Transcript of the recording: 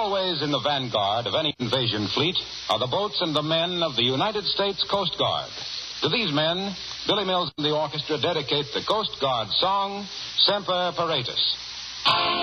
Always in the vanguard of any invasion fleet are the boats and the men of the United States Coast Guard. To these men, Billy Mills and the orchestra dedicate the Coast Guard song, Semper Paratus.